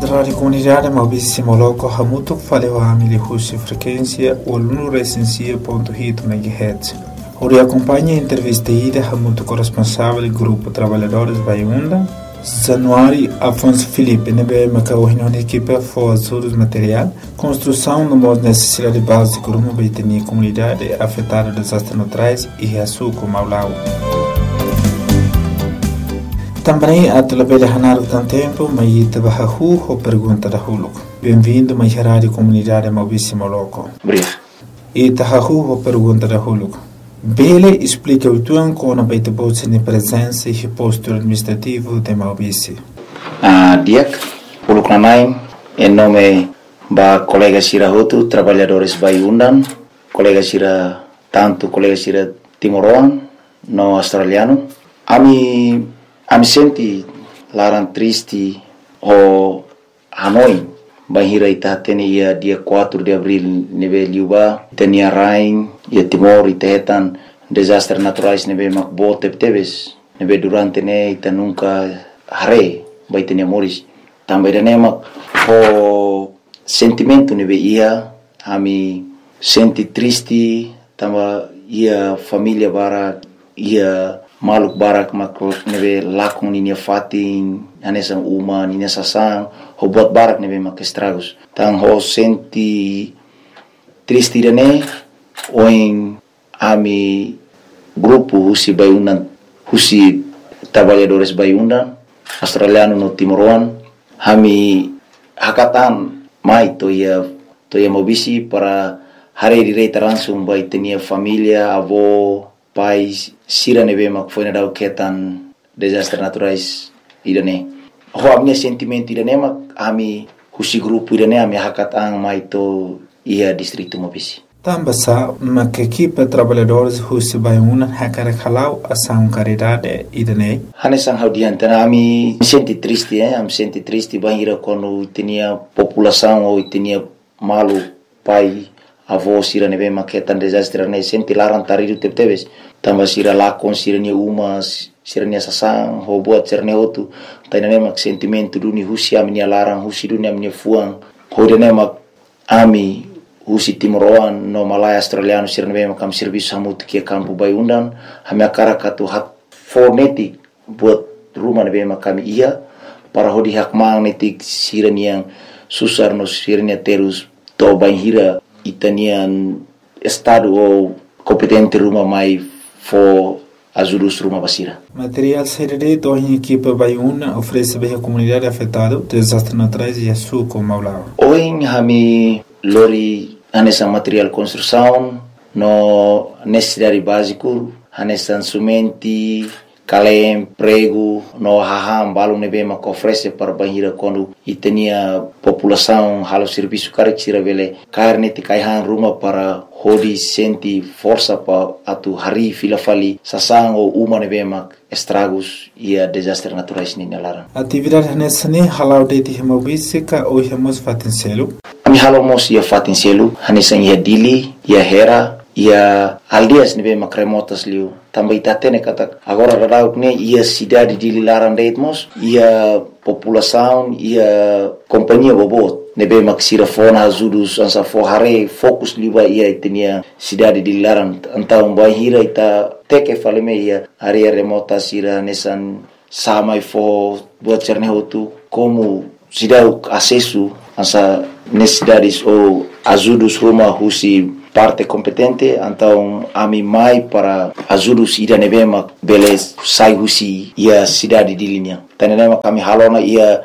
Rádio Comunidade Maurício Moloco Hamuto falou a milihussi frequência o aluno recensia.hit MHz. Ori acompanha a entrevista ida Hamuto corresponsável do Grupo Trabalhadores Baiunda. Januário Afonso Felipe, nebe macaohino de equipe for ajudos material, construção no modo necessidade básica de uma baitania comunidade afetada por desastres naturais e açúcar Maulau. Também a telebele hanar o tempo, mas ita bahahu ou pergunta da huluco. Bem-vindo mais rádio comunidade Maurício Moloco. Obrigado. Ita hahu ou pergunta da huluco. Bele explica o tuan com a baita bolsa de presença e posto administrativo de Maurício. Diak, huluco nanai, em nome ba colega Sira Hotu, trabalhadores Baiundan, colega Sira Timoroan, no australiano. Ami senti larang triste o Hanoi. Bahira ita tenia dia 4 de abril neve liuba tenia rain ia Timor ita hetan desastres naturais neve makbo tebes neve durante ne ita nunca hare bai tenia moris também dane mak o sentimento neve ia ami senti triste tamba ia família bara ia maluk barak makro neve lakon ninia fatin anesan uma ninia sasang ho buat barak neve mak estragos tang ho senti triste dane oin ami grupo husi Baiundan husi trabalhadores Baiundan australiano no Timoroan hami hakatan mai to ia mobisi para hari direita langsung bai tenia família avó pais sira neve mak foi na dau ketan desastres naturais idane ho amnya sentimento idane mak ami husi grupo idane ami hakatang mai to ia distrito Mobisi Tambasa mak equipe trabalhadores husi Baiundan hakara khalau ação caridade idane hanesang haudian tana ami senti triste bahira quando tinha população ou tinha malu pai avó sira neve mak ketan desastres ne senti larang taridu tebes tamba sira lakon sira nia umas sira nia sasang ho buat sira nia otu taina mak sentimento duni husi ami nia larang husi dunia ami nia fuang ho dene mak ami husi Timoroan no Malaya australiano sira nia mak kam serviço hamut kia kampu Baiundan hami akara katu hak fonetik buat rumah nia mak kami ia para hodi hak magnetik sira nia susar no sira nia terus to banhira itanian estado ou competente rumah mai for ajudos rumah basira. Material CDD do a equipe Baiundan oferece bem a comunidade afetada desastres naturais e açúcar Maulau. Hoje hami lori anessa material construção no necessidade básico anessa sumenti kalem prego no haham balung nebe mak oferece para banhira quando itenia população halo serviço karek sira vele carne te kaihan rumah para hodi senti força pa atu hari filafali sasang ou uma nebe mak estragos ia desastres naturais ni nalaran atividade nessa ne halau de Maurício ka o hemos fatincelo ami halo mos ia fatincelo hanesan ia dili ia hera ia aldeas nebe mak remotas liu também tatene kata agora radau ne ia cidade de Lilaran Deitmos ia população ia companhia bobot nebe mak sira fona ajudos ansa forhare fokus liwa ia tenia cidade de Lilaran antau bahira ita teke faleme ia area remota sira nesan samai fo buat cerne hotu como cidade acesso ansa necessidades ou ajudos rumah husi parte competente então ami mai para ajudos ida nebema beles sai husi ia cidade de linha tanema kami halona ia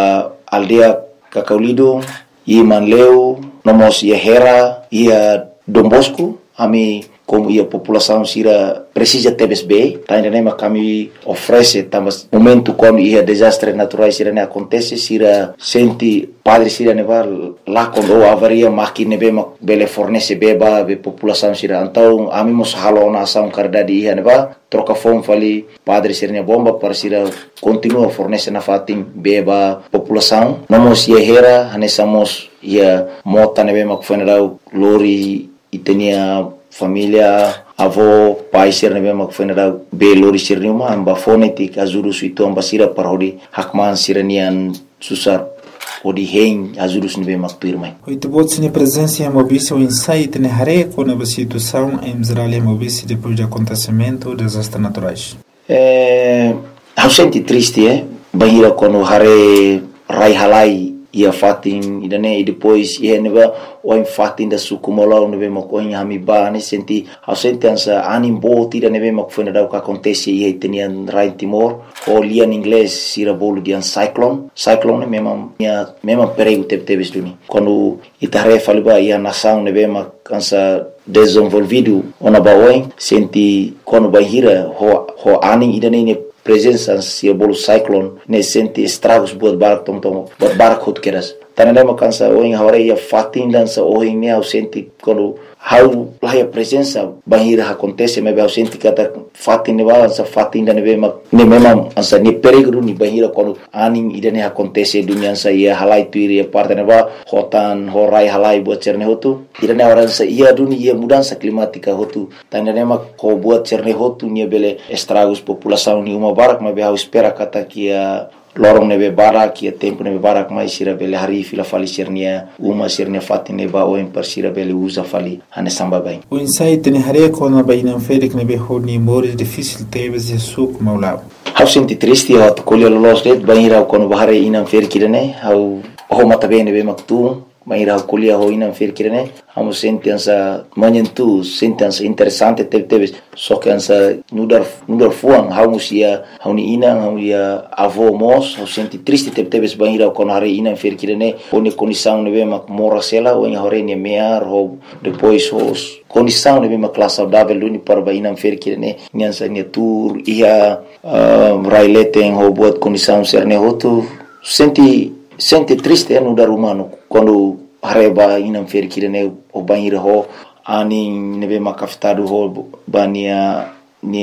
aldea Kakaulido ia Manleu nomos ia Hera ia Dombosco ami como ia população sira precisa TBSB tanema kami oferece tamas momento quando ia desastres naturais sira ne acontece sira senti padre sira neva lá quando avaria maki nebema bele fornece beba be população sira então ami mos halona ação caridade ia neva troca fome fali padre sira ne bomba para sira continua fornece na fatim beba população nomos ia Hera hanesamos ia mota nebema kufenera lori itenia família avó pai sir nebe mak fenera be lori sir numa amba fonetik azuru suito amba sira parodi hakman siranian susar odi hen ajudos nebe makpirmai. Oito bots ni presença em Mobice o insight ne hare com a situação em Israel e Mobice depois do acontecimento dos desastres naturais. Eu senti triste, bahira quando hare rai halai ia fatin idane e depois ia neba o em fatin da sukumola nebe makoin hamiba ne senti eu senti ansa anim bot ida nebe makfuna da o que acontece ia tenian rai Timor o lian inglês sira bolo dian cyclone mesmo perigo teve duni quando itare faliba ia nação nebe makansa desenvolvido ona baoin senti quando bahira ho aning idane ne presença se bolo cyclone ne senti estragos buat barak buat barak hot keras tanane makansa oin hore ia fatin dansa oin ne au senti quando how lá a presença bahira acontece mas eu senti que até fatin ne balança fatin da ne mesmo ansa ne perigo ni bahira quando aning ida ne acontece dunia sa ia halai tuiri ia parte ne ba hotan horai halai buat cerne hotu ida ne orang sa ia dunia ia mudança climática hotu tanane mak ko buat cerne hotu ni bele estragos população ni uma barak mas eu espera kata kia lorong nebe barak ia tempo nebe barak mai sira bele hari fila fali sirnia uma sirnia fatine ba o per sira bele usa fali ane samba bai o insight ne hare kona baina ferik nebe honi mores difícil teves e suk maulab hau senti triste o to kolio los det baira kono bahare inam ferik ne hau ho mata bene be maktu baira kolia ho inam ferik ne hau senti ansa manyentu senti ansa interessante teves só que ansa nudar fuang hau musia hau ni ina hau ia avô mos hau senti triste teves baira kono hare inam ferik ne oni condição ne be mak morasela o hore ne mear ho depois os condição nebe uma classe saudável luni para bainam ferki ne nyansa ne tour ia raileten ho buat condição serne hotu senti triste no dar humano quando hareba inam ferki ne o banheiro ho ani nebe makafitado ho bania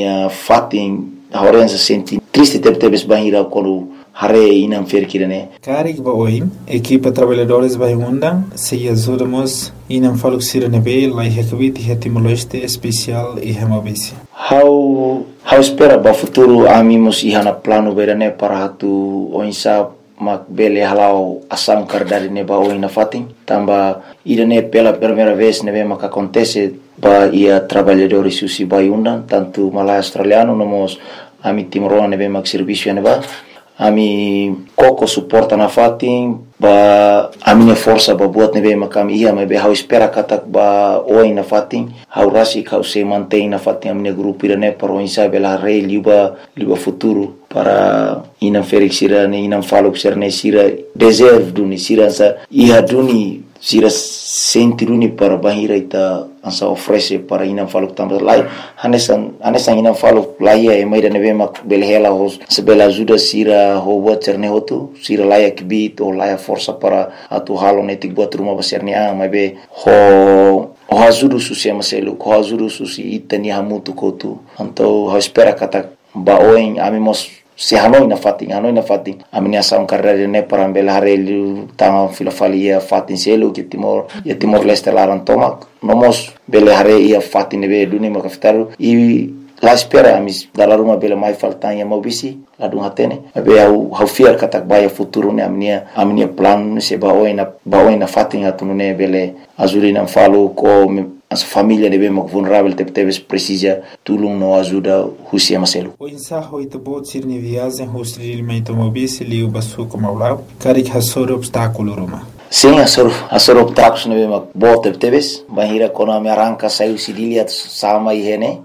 fatin horenza senti triste tebes banheiro quando hare inam ferki ne karik ba oi equipa trabalhadores vai undang se ajudamos inam faluxir nebe lai hekvit hetimoloste especial e hemabisi how espera ba futuro amimos ihana plano berane para hatu oinsa mak bele halau asam kardari ne ba oina fatin tamba irane pela primeira vez nebe mak acontece ba ia trabalhadores susi vai undang tanto malai australiano nomos ami timoroa nebe mak serviço ne ba ami koko suporta na fatin ba amine força ba buat nebe makam ia me be hau espera katak ba oi na fatin hau rasi kau se mantém na fatin amine grupo irane para o insa bela rei liba futuro para inam felix sira ne inam falo serne sira deserve duni sira sa ia duni sira senti duni para bahira ita ansa oferece para inam falo tambah lai hanesan inam falo lai e mai da nebe mak belhela hos sebela ajuda sira ho buat serne hotu sira lai kibit o lai força para atu halo netik buat rumah besarni mai be ho ajuda susi maselu ho ajuda susi itani hamutu kotu anto ho espera kata ba oin amimos se hanoi na fatin amini asam karere ne para bela harelu tanga filofalia fatin selu que Timor Leste laran tomak nomos bela hare ia fatin be duni makaftaru e la espera amis dalla ruma bela mai faltan ya mobisi la dun hatene be au fiar katak baya futuro ne amnia plan se ba oina fatin atunune bele azurina falo ko as família de bem vulnerável teves precisa tulung no ajuda husia maselu o insaho ito bot sirni viagem hostil mento mobisi liu basu como lá karik hasor obstáculo roma sim asor obstáculos ne bem bot teves bahira kono me arranca saiu sidilia sama ihene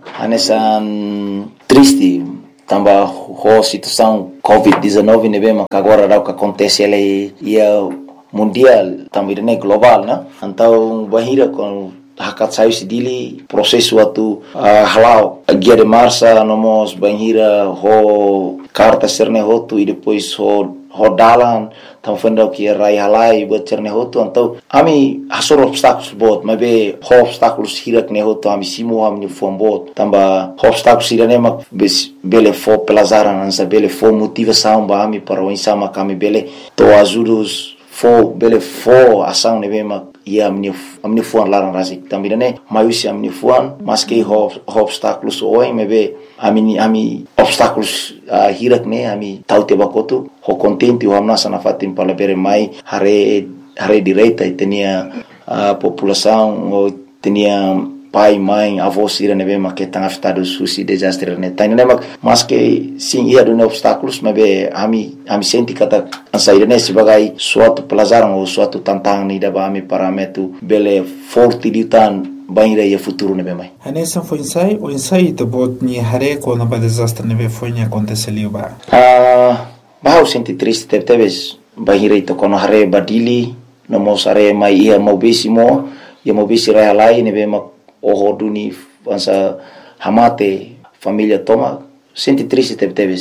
anesan triste tamba ho situação COVID-19 ne bem agora o que acontece ele ia mundial também ne global na então bahira com hakat saiu sidili processo atu halau guia de marcha nomos banhira ho carta serne hotu e depois ho dalan tam fenda que rai halai buat serne hotu então ami hasor obstáculos bot mas be obstáculos hirak ne hotu ami simo ami fom bot tamba obstáculos irane mak bele fo pelazaran ansa bele fo motivação ba ami para o insama kami bele to ajudos fo ação neve mak ia amni fuan larang rasik também né maiusi amni fuan mas que obstáculos oi mebe ami obstáculos hirak ne ami taute bakotu ho contente o amna sana fatin pala bere mai hare direita e tinha a população ou tinha pai, mãe, avós ira neve mak que tão afetados susi desastre ne tani ne mas que sim ia do obstáculos mebe ami senti kata ansaira ne sebagai suatu pelajaran ou suatu tantangan ni daba ami parametu bele forte ditan banira ia futuro nebe mai Hanessa foi o ensaio de bot ni hare quando ba desastre neve foi ni aconteceu ba bahau senti triste teves banira ito kono hare badili no mosare mai ia mobisimo ia mobisi realai nebe mak o duni ansa hamate família toma senti triste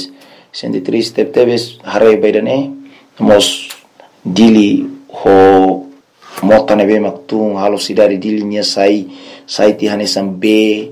teves hare baidane mos dili ho mota nebe mak tung halo sidari dili nia sai ti hanesam be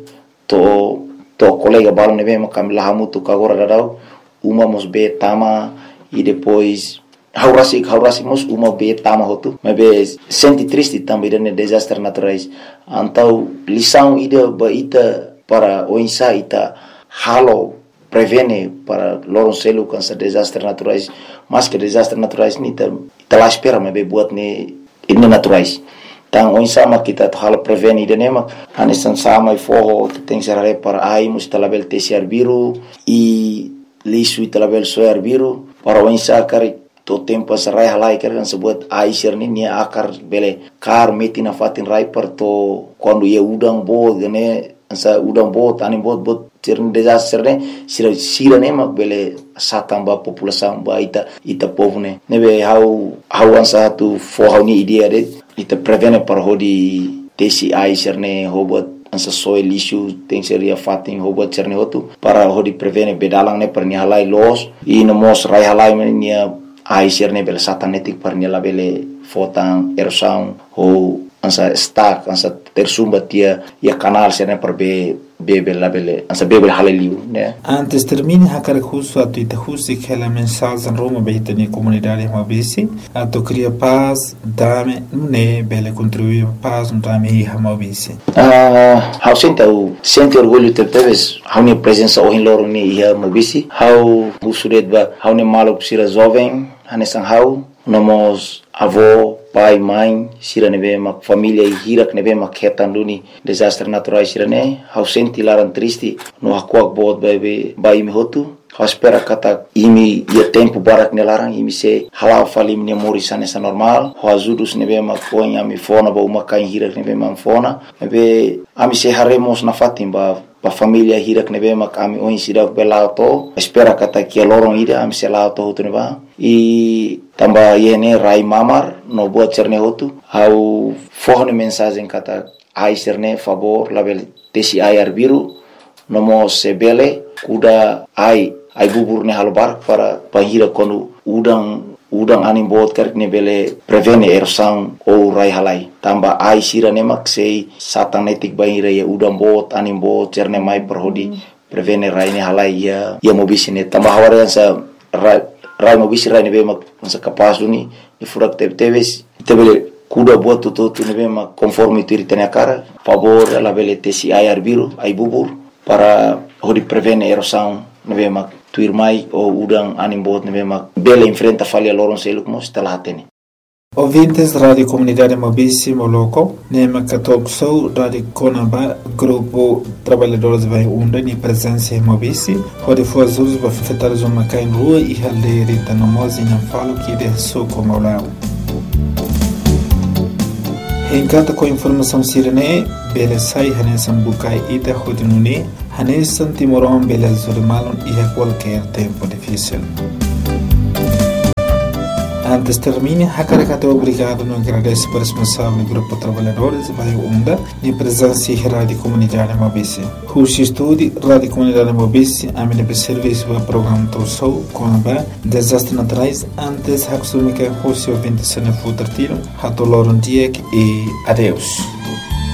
to colega balo nebe mak kamila hamutu kagora dadau uma mos be tama e depois haurasik mos uma be tama hotu mebe senti triste também de desastres naturais então lição ida baita para o insa ita halo prevene para loronselu cansa desastres naturais mas que desastres naturais ni ta lá espera mebe buat ne ini naturais tang o insa mak kita halo prevene ida nema anesan sama forro tem serare para ai mustalabel tesiar biru e lisu italabel soar biru para o insa kari to tempo sarai halai kan sebut aisir ni nia akar bele kar meti na fatin rai per to quando ia udang bo gane ansa udang bo tani bot cerni desastre ne sira ne mak bele satamba população ba ita povo ne nebe how ansa tu for ni idea de ita prevene par hodi tesi aisir ne hobot ansa soil issue tem seria fatin hobot cerni hotu para hodi prevene bedalang ne per ni halai los e no mos rai halai nia aisir ne bele satanetik par ni la bele fotan erosão ou ansa stack ansa tersumba tia ia canal sene per bebe la bele ansa bebe haleliu né antes termine hakar justo atu ita justi que la mensagem en Roma beita ni comunidade mabisi atu cria paz dame ne bele contribuir paz dame hi mabisi how sente orgulho teves how ni presença o loro ni hi mabisi how busuret ba how ni malo sira jovem hanesan how nomos avô pai mãe sira nebe mak família e hirak nebe mak hetan duni desastre naturais sira ne how senti laran triste no hakuak bot bai mi hotu how espera kata imi ia tempo barak ne larang imi se halal falim ne morisane sa normal how azudus nebe mak ponya mi fona ba uma kain hirak nebe mak fona nebe ami se haremos na fatim ba família hirak nebe mak ami oin sidak belauto espera kata kia lorong ida ami se lauto hotu neba e tamba yene rai mamar no buat cerne hotu how forne mensagem kata ai cerne favor label tesi ayar biru nomo sebele kuda ai bubur ne halbar para pahira konu udang anim bot kark ne bele prevene erosang ou rai halai tamba ai sira ne mak sei satanetik bahira ya udang bot anim bot cerne mai perhodi prevene rai ne halai ya mobisine tamba hawarian sa rai mobisi rai ne be mak sa kapas ni furak teves tebele kuda buat tu ne be mak conforme tu ritene cara favor la bele tesi ayar biru ai bubur para hodi prevene erosang ne be mak tuir mai o udang anim bot ne be mak bele enfrenta falha loron seluk mos talatene Ouvintes da Rádio Comunidade Mabisi Moloko, Nema Katopsou, Rádio Conaba, Grupo Trabalhadores Vai Unda, e presença em Mabisi, onde foi as usos para afetar os macai em rua e haldeira e tanomos e não falo que de soco maulão. Encanta com informação sirene, bele sai hanesan bukai ita hodinuni, hanesan timoron bele zurimalon e a qualquer tempo difícil. Antes termine, Hakarakato obrigado no agradece por responsável do Grupo Trabalhadores Vai Unda e presença em Rádio Comunidade Mabisi. Rushi Estúdio, Rádio Comunidade Mabisi, a minha serviço para o programa Torsou, Conaba, Desastres Naturais, antes Haksumika, Rushi ouvinte Sene Futartilo, Hatoloron Diek e adeus.